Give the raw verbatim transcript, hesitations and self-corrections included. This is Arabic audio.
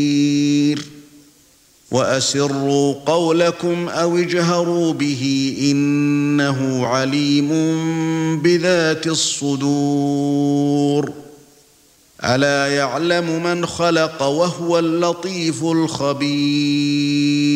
وَأَسِرُّوا قَوْلَكُمْ أَوِ اجْهَرُوا بِهِ إِنَّهُ عَلِيمٌ بِذَاتِ الصُّدُورِ أَلَا يَعْلَمُ مَنْ خَلَقَ وَهُوَ اللَّطِيفُ الْخَبِيرُ